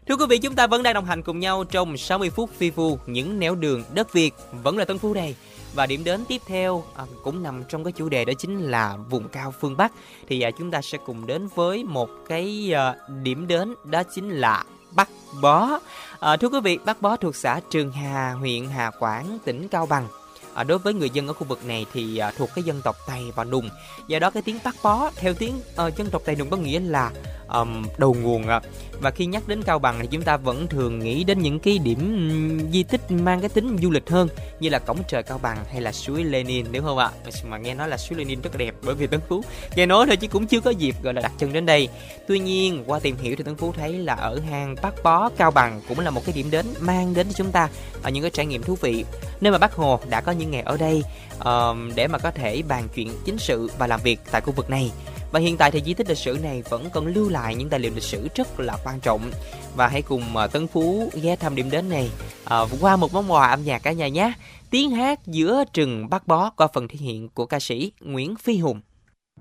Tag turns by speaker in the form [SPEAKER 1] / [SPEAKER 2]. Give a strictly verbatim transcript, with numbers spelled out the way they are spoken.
[SPEAKER 1] Thưa quý vị, chúng ta vẫn đang đồng hành cùng nhau trong sáu mươi phút phi vu những nẻo đường đất Việt, vẫn là Tân Phú đây. Và điểm đến tiếp theo à, cũng nằm trong cái chủ đề, đó chính là vùng cao phương Bắc. Thì à, chúng ta sẽ cùng đến với một cái à, điểm đến, đó chính là Bắc Bó. À, thưa quý vị, Bắc Bó thuộc xã Trường Hà, huyện Hà Quảng, tỉnh Cao Bằng. À, đối với người dân ở khu vực này thì à, thuộc cái dân tộc Tày và Nùng. Do đó cái tiếng Bắc Bó theo tiếng uh, dân tộc Tày Nùng có nghĩa là um, đầu nguồn. À. Và khi nhắc đến Cao Bằng thì chúng ta vẫn thường nghĩ đến những cái điểm um, di tích mang cái tính du lịch hơn, như là cổng trời Cao Bằng hay là suối Lenin, đúng không ạ? Mà nghe nói là suối Lenin rất đẹp, bởi vì Tân Phú nghe nói thôi chứ cũng chưa có dịp gọi là đặt chân đến đây. Tuy nhiên qua tìm hiểu thì Tân Phú thấy là ở hang Bắc Bó, Cao Bằng cũng là một cái điểm đến mang đến cho chúng ta ở những cái trải nghiệm thú vị, nơi mà Bác Hồ đã có những ngày ở đây uh, để mà có thể bàn chuyện chính sự và làm việc tại khu vực này. Và hiện tại thì di tích lịch sử này vẫn còn lưu lại những tài liệu lịch sử rất là quan trọng. Và hãy cùng uh, Tân Phú ghé thăm điểm đến này uh, qua một món quà âm nhạc cả nhà nhé. Tiếng hát giữa rừng Bắc Bó qua phần thể hiện của ca sĩ Nguyễn Phi Hùng.